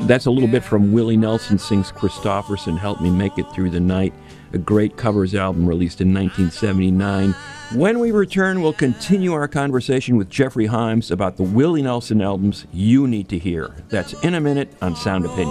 That's a little bit from Willie Nelson sings Christofferson, Help Me Make It Through the Night, a great covers album released in 1979. When we return, we'll continue our conversation with Jeffrey Hyams about the Willie Nelson albums you need to hear. That's in a minute on Sound Opinion.